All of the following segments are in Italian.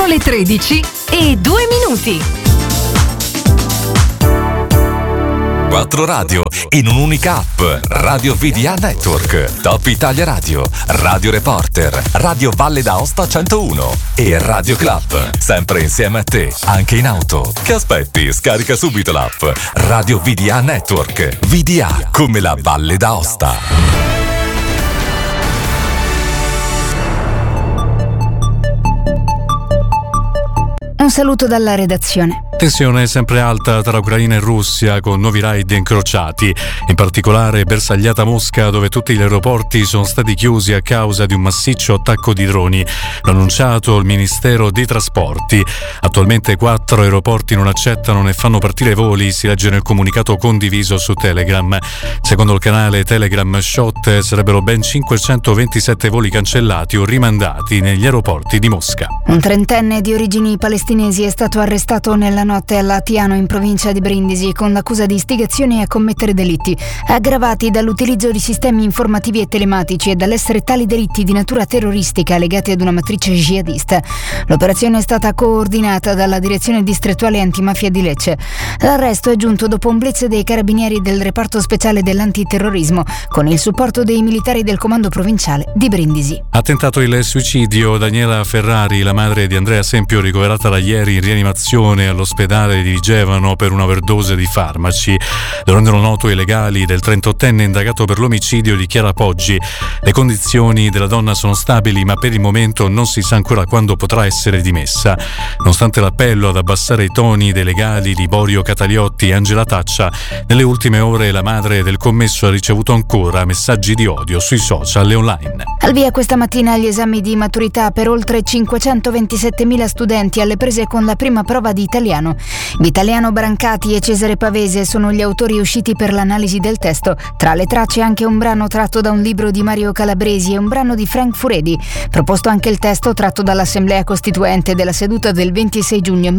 le 13:02. 4 radio in un'unica app. Radio VDA Network, Top Italia Radio, Radio Reporter, Radio Valle d'Aosta 101 e Radio Club. Sempre insieme a te, anche in auto. Che aspetti? Scarica subito l'app Radio VDA Network. VDA come la Valle d'Aosta. Un saluto dalla redazione. Tensione sempre alta tra Ucraina e Russia con nuovi raid incrociati, in particolare bersagliata Mosca dove tutti gli aeroporti sono stati chiusi a causa di un massiccio attacco di droni. L'ha annunciato il Ministero dei Trasporti. Attualmente 4 aeroporti non accettano né fanno partire voli, si legge nel comunicato condiviso su Telegram. Secondo il canale Telegram Shot sarebbero ben 527 voli cancellati o rimandati negli aeroporti di Mosca. Un trentenne di origini palestinesi è stato arrestato nella notte a Latiano in provincia di Brindisi con l'accusa di istigazione a commettere delitti aggravati dall'utilizzo di sistemi informativi e telematici e dall'essere tali delitti di natura terroristica legati ad una matrice jihadista. L'operazione è stata coordinata dalla Direzione Distrettuale Antimafia di Lecce. L'arresto è giunto dopo un blitz dei carabinieri del reparto speciale dell'antiterrorismo con il supporto dei militari del comando provinciale di Brindisi. Ha tentato il suicidio Daniela Ferrari, la madre di Andrea Sempio, ricoverata da ieri in rianimazione all'ospedale di Vigevano per una overdose di farmaci. Lo rendono noto i legali del 38enne indagato per l'omicidio di Chiara Poggi. Le condizioni della donna sono stabili, ma per il momento non si sa ancora quando potrà essere dimessa. Nonostante l'appello ad abbassare i toni dei legali Liborio Cataliotti e Angela Taccia, nelle ultime ore la madre del commesso ha ricevuto ancora messaggi di odio sui social e online. Al via questa mattina gli esami di maturità per oltre 527.000 studenti alle prese con la prima prova di italiano. Vitaliano Brancati e Cesare Pavese sono gli autori usciti per l'analisi del testo. Tra le tracce anche un brano tratto da un libro di Mario Calabresi e un brano di Frank Furedi. Proposto anche il testo tratto dall'Assemblea Costituente della seduta del 26 giugno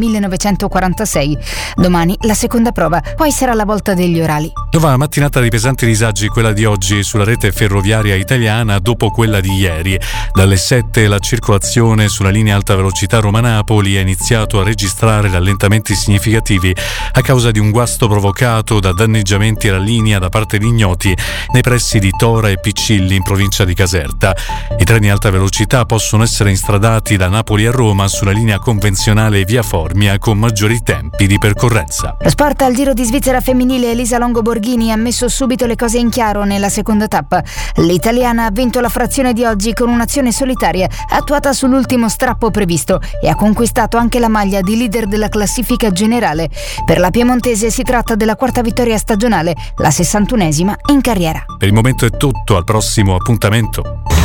1946. Domani la seconda prova, poi sarà la volta degli orali. Nuova mattinata di pesanti disagi quella di oggi sulla rete ferroviaria italiana dopo quella di ieri. Dalle 7 la circolazione sulla linea alta velocità Roma-Napoli ha iniziato a registrare rallentamenti significativi a causa di un guasto provocato da danneggiamenti alla linea da parte di ignoti nei pressi di Tora e Piccilli in provincia di Caserta. I treni alta velocità possono essere instradati da Napoli a Roma sulla linea convenzionale via Formia con maggiori tempi di percorrenza. Lo sport al Giro di Svizzera femminile. Elisa Longo Borghini ha messo subito le cose in chiaro nella seconda tappa. L'italiana ha vinto la frazione di oggi con un'azione solitaria attuata sull'ultimo strappo previsto e ha conquistato anche la maglia di leader della classifica generale. Per la piemontese si tratta della quarta vittoria stagionale, la 61esima in carriera. Per il momento è tutto, al prossimo appuntamento.